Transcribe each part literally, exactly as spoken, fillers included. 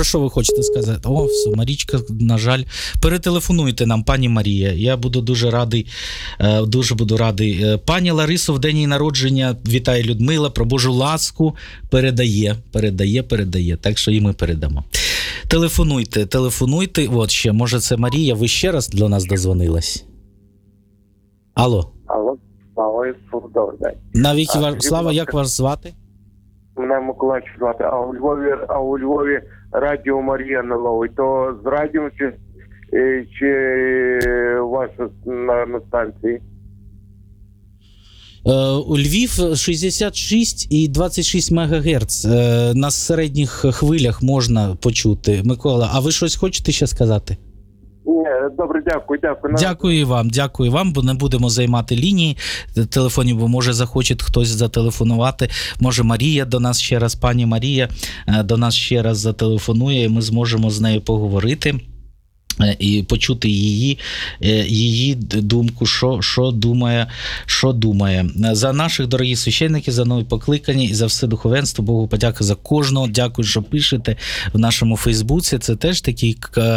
Про що ви хочете сказати? О, все, Марічка, на жаль. Перетелефонуйте нам, пані Марія. Я буду дуже радий, дуже буду радий. Пані Ларисо, в день її народження вітає Людмила, про Божу ласку передає, передає, передає. Так що і ми передамо. Телефонуйте, телефонуйте. От ще, може це Марія, ви ще раз до нас дозвонилась? Алло. Алло, слава Ісусу, добрий день. Навіки а, слава, як вас звати? Мене Миколаївич звати, а у Львові, а у Львові Радіо Марія не ловить. То з радіо чи, чи у вас на, на станції? У Львів шістдесят шість і двадцять шість мегагерц. На середніх хвилях можна почути. Микола, а ви щось хочете ще сказати? Ні, добре, дякую, дякую. Дякую вам, дякую вам, бо не будемо займати лінії телефонів, бо може захоче хтось зателефонувати. Може Марія до нас ще раз, пані Марія до нас ще раз зателефонує, і ми зможемо з нею поговорити і почути її, її думку, що, що думає, що думає. За наших дорогі священники, за нові покликані і за все духовенство, Богу подяка за кожного. Дякую, що пишете в нашому Фейсбуці. Це теж такий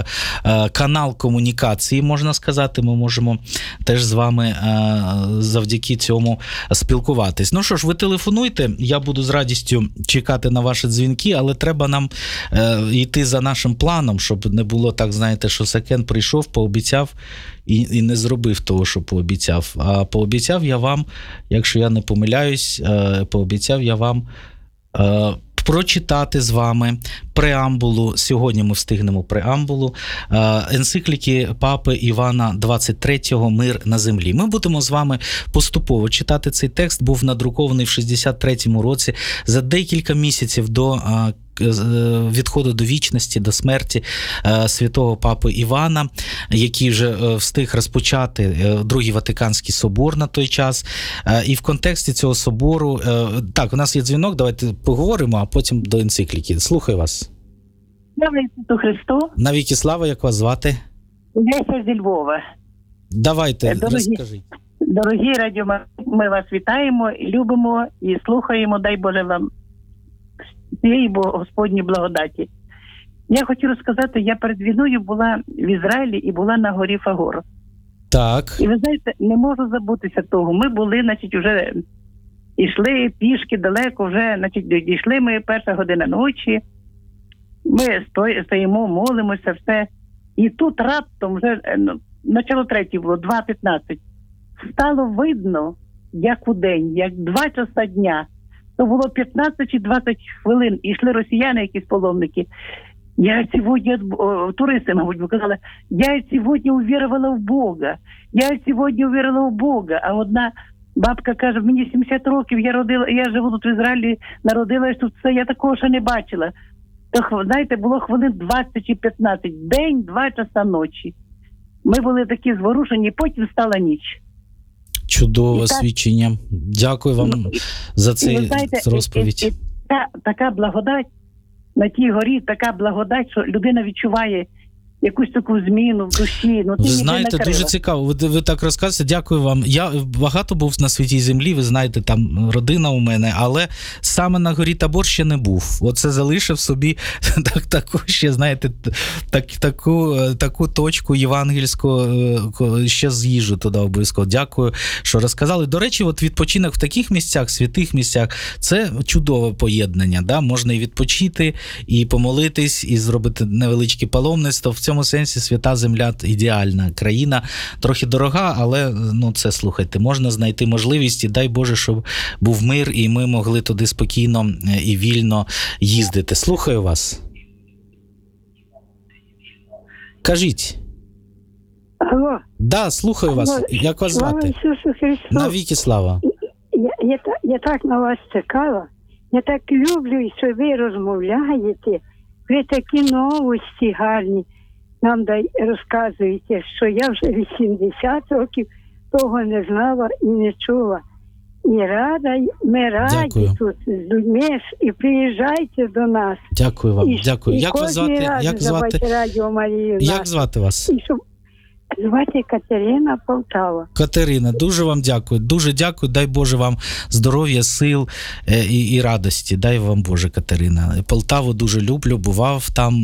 канал комунікації, можна сказати. Ми можемо теж з вами завдяки цьому спілкуватись. Ну що ж, ви телефонуйте, я буду з радістю чекати на ваші дзвінки, але треба нам йти за нашим планом, щоб не було так, знаєте, що Сакен прийшов, пообіцяв і, і не зробив того, що пообіцяв. А пообіцяв я вам, якщо я не помиляюсь, пообіцяв я вам е, прочитати з вами преамбулу, сьогодні ми встигнемо преамбулу, е, енцикліки Папи Івана двадцять третього «Мир на землі». Ми будемо з вами поступово читати цей текст, був надрукований в шістдесят третьому році, за декілька місяців до е, відходу до вічності, до смерті святого Папи Івана, який вже встиг розпочати Другий Ватиканський собор на той час. І в контексті цього собору... Так, у нас є дзвінок, давайте поговоримо, а потім до енцикліки. Слухаю вас. Слава Ісусу Христу. Навіки слава, як вас звати? Леся зі Львова. Давайте, дорогі, розкажіть. Дорогі радіо, ми вас вітаємо, любимо і слухаємо, дай Боже вам цієї Господній благодаті. Я хочу розказати, я перед війною була в Ізраїлі і була на горі Фагор. Так. І ви знаєте, не можу забутися того. Ми були, значить, вже йшли пішки далеко, вже, значить, дійшли ми, перша година ночі. Ми стоїмо, молимося, все. І тут раптом вже, ну, начало третє було, два п'ятнадцять. Стало видно, як у день, як два часа дня. То було п'ятнадцять чи двадцять хвилин, і йшли росіяни, якісь паломники. Я сьогодні, туристи, мабуть, казали, я сьогодні увірувала в Бога, я сьогодні увірувала в Бога. А одна бабка каже, мені сімдесят років, я родила, я живу тут в Ізраїлі, народилась тут, все, я такого ще не бачила. То, знаєте, було хвилин двадцять чи п'ятнадцять, день, два часа ночі. Ми були такі зворушені, потім стала ніч. Чудове і свідчення. Так, дякую вам ну, за цей розповідь. І, і, і, та, така благодать на тій горі, така благодать, що людина відчуває якусь таку зміну в душі. Ну, ви знаєте, дуже цікаво. Ви, ви так розказуєте, дякую вам. Я багато був на Святій Землі, ви знаєте, там родина у мене, але саме на горі Табор ще не був. Оце залишив собі так, таку ще, знаєте, так, таку, таку точку євангельську, ще з'їжджу туди обов'язково. Дякую, що розказали. До речі, от відпочинок в таких місцях, святих місцях, це чудове поєднання. Да? Можна і відпочити, і помолитись, і зробити невеличке паломництво. В цьому сенсі Свята Земля ідеальна країна, трохи дорога, але ну це, слухайте, можна знайти можливість, і дай Боже, щоб був мир, і ми могли туди спокійно і вільно їздити. Слухаю вас. Кажіть. Алло. Да, слухаю Алло. вас. Як вас звати? Слава Ісусу Христу. Навіки слава. Я, я, я так на вас чекала. Я так люблю, що ви розмовляєте. Ви такі новості гарні нам дай, розказуєте, що я вже вісімдесят років того не знала і не чула. І рада, ми раді Дякую. Тут з людьми, і приїжджайте до нас. Дякую вам, і, дякую. І як вас звати? Як звати? Радіо Марію. Як звати вас? І щоб... Звати Катерина, Полтава. Катерина, дуже вам дякую. Дуже дякую. Дай Боже вам здоров'я, сил і, і радості. Дай вам Боже, Катерина. Полтаву дуже люблю, бував там.